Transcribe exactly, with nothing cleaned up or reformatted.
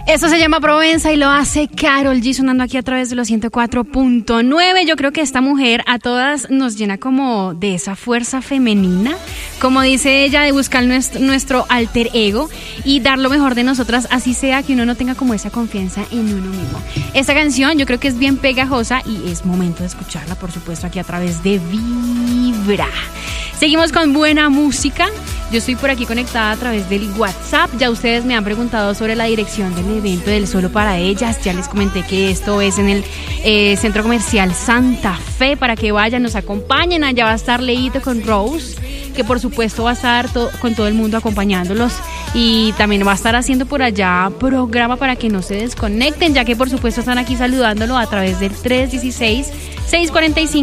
Eso se llama Provenza y lo hace Karol G, sonando aquí a través de los ciento cuatro punto nueve. Yo creo que esta mujer a todas nos llena como de esa fuerza femenina, como dice ella, de buscar nuestro, nuestro alter ego y dar lo mejor de nosotras, así sea que uno no tenga como esa confianza en uno mismo. Esta canción yo creo que es bien pegajosa y es momento de escucharla, por supuesto, aquí a través de Vibra. Seguimos con buena música. Yo estoy por aquí conectada a través del WhatsApp. Ya ustedes me han preguntado sobre la dirección del evento del Solo para Ellas. Ya les comenté que esto es en el eh, Centro Comercial Santa Fe, para que vayan, nos acompañen. Allá va a estar Leito con Rose, que por supuesto va a estar to- con todo el mundo acompañándolos, y también va a estar haciendo por allá programa para que no se desconecten, ya que por supuesto están aquí saludándolo a través del tres uno seis, seis cuatro cinco